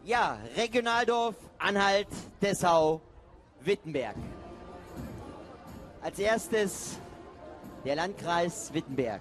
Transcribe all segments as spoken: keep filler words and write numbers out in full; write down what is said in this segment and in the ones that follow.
Ja, Regionaldorf, Anhalt, Dessau, Wittenberg. Als erstes der Landkreis Wittenberg.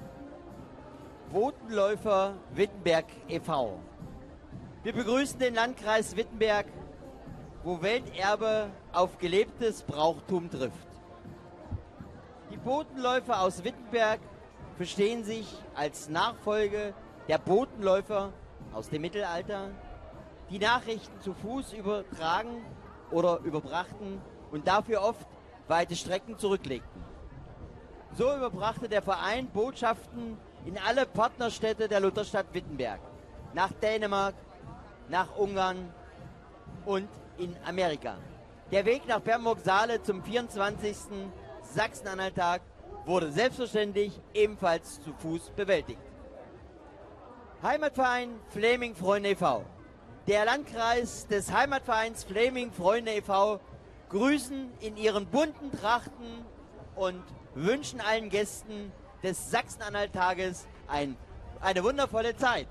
Botenläufer Wittenberg e V Wir begrüßen den Landkreis Wittenberg, wo Welterbe auf gelebtes Brauchtum trifft. Die Botenläufer aus Wittenberg verstehen sich als Nachfolge der Botenläufer aus dem Mittelalter, die Nachrichten zu Fuß übertragen oder überbrachten und dafür oft weite Strecken zurücklegten. So überbrachte der Verein Botschaften in alle Partnerstädte der Lutherstadt Wittenberg, nach Dänemark, nach Ungarn und in Amerika. Der Weg nach Bernburg-Saale zum vierundzwanzigsten Sachsen-Anhalt-Tag wurde selbstverständlich ebenfalls zu Fuß bewältigt. Heimatverein Fläming-Freunde e V Der Landkreis des Heimatvereins Fläming-Freunde e V grüßen in ihren bunten Trachten und wünschen allen Gästen des Sachsen-Anhalt-Tages ein, eine wundervolle Zeit.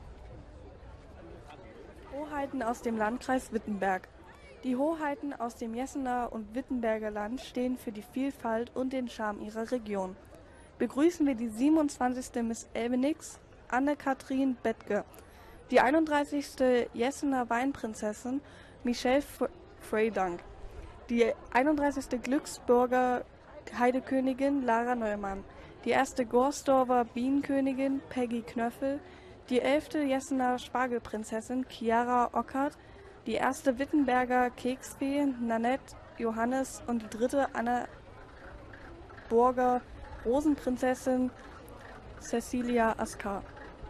Hoheiten aus dem Landkreis Wittenberg. Die Hoheiten aus dem Jessener und Wittenberger Land stehen für die Vielfalt und den Charme ihrer Region. Begrüßen wir die siebenundzwanzigste Miss Elbenix, Anne-Kathrin Bettke, die einunddreißigste Jessener Weinprinzessin Michelle Freydank, die einunddreißigste Glücksburger Heidekönigin Lara Neumann, die erste Gorsdorfer Bienenkönigin Peggy Knöffel, die elfte Jessener Spargelprinzessin Chiara Ockert, die erste Wittenberger Keksfee Nanette Johannes und die dritte Annaburger Rosenprinzessin Cecilia Askar.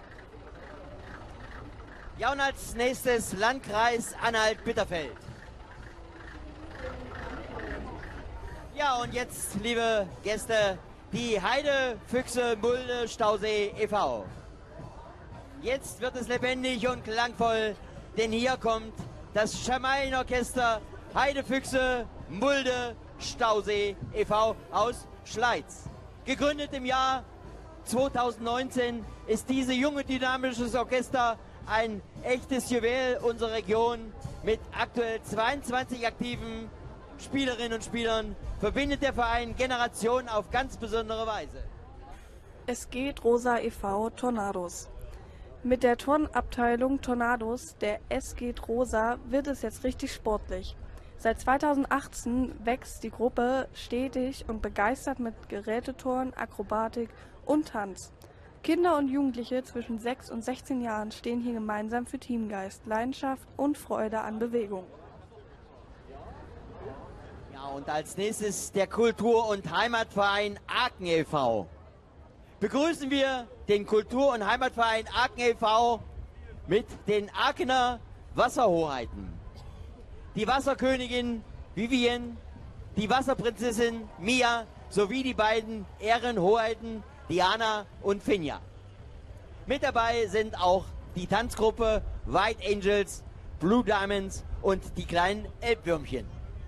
Ja, und als nächstes Landkreis Anhalt-Bitterfeld. Ja, und jetzt, liebe Gäste, die Heidefüchse Mulde Stausee e V Jetzt wird es lebendig und klangvoll, denn hier kommt das Schamainorchester Heidefüchse Mulde Stausee e V aus Schleiz. Gegründet im Jahr zweitausendneunzehn ist dieses junge dynamisches Orchester ein echtes Juwel unserer Region. Mit aktuell zweiundzwanzig aktiven Spielerinnen und Spielern verbindet der Verein Generationen auf ganz besondere Weise. Es geht Rosa e V Tornados. Mit der Turnabteilung Tornados, der Es geht Rosa, wird es jetzt richtig sportlich. Seit zweitausendachtzehn wächst die Gruppe stetig und begeistert mit Geräteturnen, Akrobatik und Tanz. Kinder und Jugendliche zwischen sechs und sechzehn Jahren stehen hier gemeinsam für Teamgeist, Leidenschaft und Freude an Bewegung. Ja, und als nächstes der Kultur- und Heimatverein Aachen e V Begrüßen wir den Kultur- und Heimatverein Aachen e V mit den Aachener Wasserhoheiten. Die Wasserkönigin Vivienne, die Wasserprinzessin Mia sowie die beiden Ehrenhoheiten Diana und Finja. Mit dabei sind auch die Tanzgruppe White Angels, Blue Diamonds und die kleinen Elbwürmchen.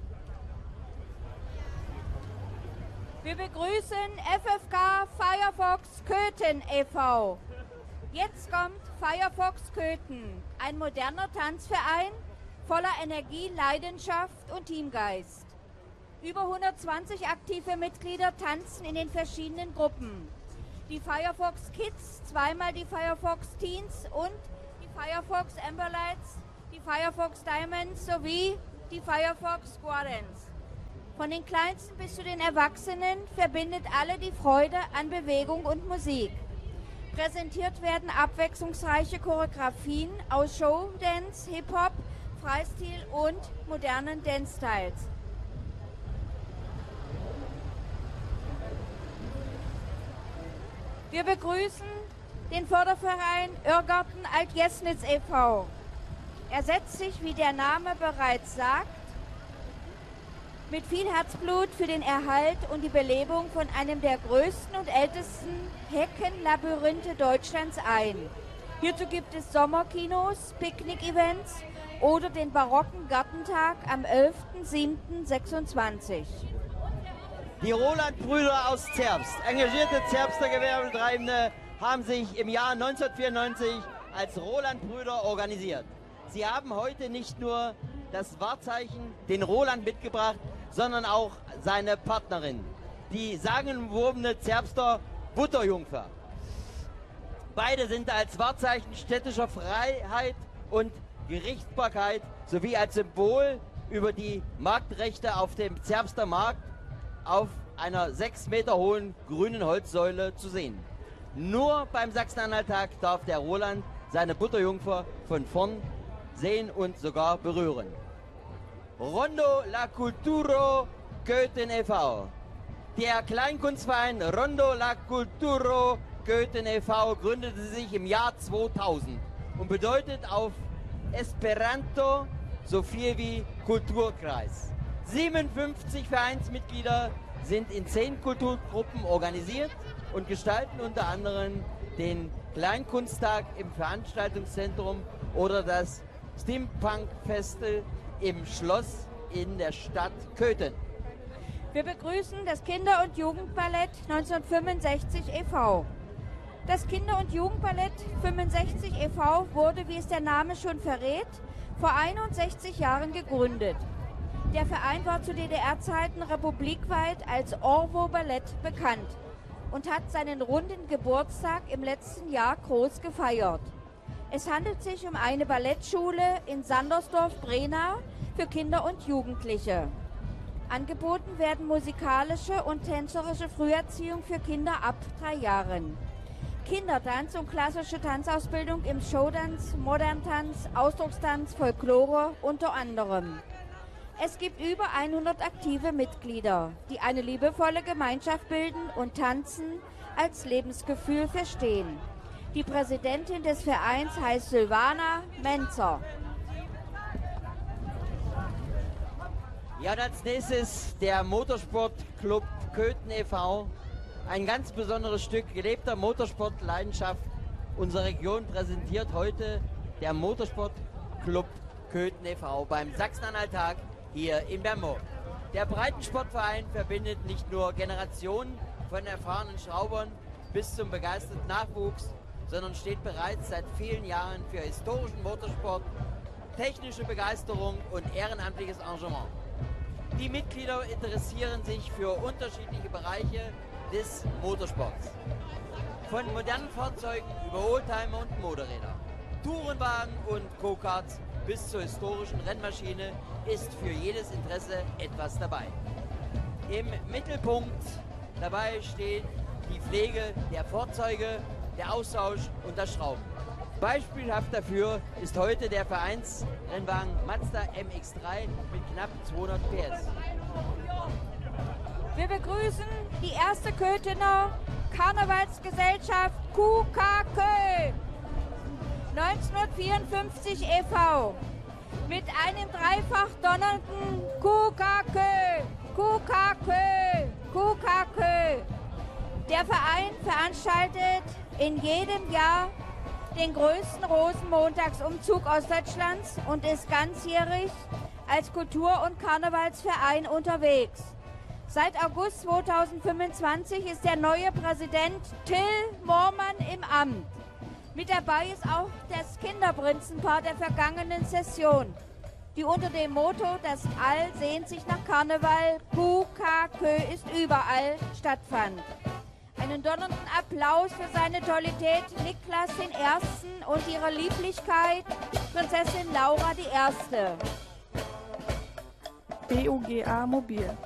Wir begrüßen F F K Firefox Köthen e V Jetzt kommt Firefox Köthen, ein moderner Tanzverein voller Energie, Leidenschaft und Teamgeist. Über hundertzwanzig aktive Mitglieder tanzen in den verschiedenen Gruppen. Die Firefox Kids, zweimal die Firefox Teens und die Firefox Amberlights, die Firefox Diamonds sowie die Firefox Squadrons. Von den Kleinsten bis zu den Erwachsenen verbindet alle die Freude an Bewegung und Musik. Präsentiert werden abwechslungsreiche Choreografien aus Showdance, Hip-Hop, Freistil und modernen Dance-Styles. Wir begrüßen den Förderverein Irrgarten Alt-Jesnitz e V Er setzt sich, wie der Name bereits sagt, mit viel Herzblut für den Erhalt und die Belebung von einem der größten und ältesten Heckenlabyrinthe Deutschlands ein. Hierzu gibt es Sommerkinos, Picknick-Events oder den barocken Gartentag am elften siebten sechsundzwanzig. Die Roland-Brüder aus Zerbst, engagierte Zerbster Gewerbetreibende, haben sich im Jahr neunzehnhundertvierundneunzig als Roland-Brüder organisiert. Sie haben heute nicht nur das Wahrzeichen, den Roland mitgebracht, sondern auch seine Partnerin, die sagenumwobene Zerbster Butterjungfer. Beide sind als Wahrzeichen städtischer Freiheit und Gerichtsbarkeit sowie als Symbol über die Marktrechte auf dem Zerbster Markt auf einer sechs Meter hohen grünen Holzsäule zu sehen. Nur beim Sachsen-Anhalt-Tag darf der Roland seine Butterjungfer von vorn sehen und sogar berühren. Rondo La Culturo Köthen e V Der Kleinkunstverein Rondo La Culturo Köthen e V gründete sich im Jahr zweitausend und bedeutet auf Esperanto so viel wie Kulturkreis. siebenundfünfzig Vereinsmitglieder sind in zehn Kulturgruppen organisiert und gestalten unter anderem den Kleinkunsttag im Veranstaltungszentrum oder das Steampunk-Festival im Schloss in der Stadt Köthen. Wir begrüßen das Kinder- und Jugendballett neunzehnhundertfünfundsechzig e V Das Kinder- und Jugendballett fünfundsechzig e V wurde, wie es der Name schon verrät, vor einundsechzig Jahren gegründet. Der Verein war zu D D R-Zeiten republikweit als Orwo Ballett bekannt und hat seinen runden Geburtstag im letzten Jahr groß gefeiert. Es handelt sich um eine Ballettschule in Sandersdorf-Brena für Kinder und Jugendliche. Angeboten werden musikalische und tänzerische Früherziehung für Kinder ab drei Jahren. Kindertanz und klassische Tanzausbildung im Showdance, Moderntanz, Ausdruckstanz, Folklore unter anderem. Es gibt über hundert aktive Mitglieder, die eine liebevolle Gemeinschaft bilden und Tanzen als Lebensgefühl verstehen. Die Präsidentin des Vereins heißt Silvana Menzer. Ja, und als nächstes der Motorsportclub Köthen e V Ein ganz besonderes Stück gelebter Motorsportleidenschaft unserer Region präsentiert heute der Motorsportclub Köthen e V beim Sachsen-Anhalt-Tag hier in Bernburg. Der Breitensportverein verbindet nicht nur Generationen von erfahrenen Schraubern bis zum begeisterten Nachwuchs, sondern steht bereits seit vielen Jahren für historischen Motorsport, technische Begeisterung und ehrenamtliches Engagement. Die Mitglieder interessieren sich für unterschiedliche Bereiche des Motorsports. Von modernen Fahrzeugen über Oldtimer und Motorräder, Tourenwagen und Go-Karts bis zur historischen Rennmaschine ist für jedes Interesse etwas dabei. Im Mittelpunkt dabei steht die Pflege der Fahrzeuge, der Austausch und das Schrauben. Beispielhaft dafür ist heute der Vereinsrennwagen Mazda M X drei mit knapp zweihundert P S. Wir begrüßen die erste Köthener Karnevalsgesellschaft Q K Kö neunzehnhundertvierundfünfzig e V mit einem dreifach donnernden Q K Kö, Q K Kö, Q K Kö. Der Verein veranstaltet in jedem Jahr den größten Rosenmontagsumzug Ostdeutschlands und ist ganzjährig als Kultur- und Karnevalsverein unterwegs. Seit August zweitausendfünfundzwanzig ist der neue Präsident Till Moormann im Amt. Mit dabei ist auch das Kinderprinzenpaar der vergangenen Session, die unter dem Motto „Das All sehnt sich nach Karneval, Q K Kö ist überall" stattfand. Einen donnernden Applaus für seine Tollität Niklas den Ersten und ihre Lieblichkeit Prinzessin Laura die Erste. B U G A Mobil.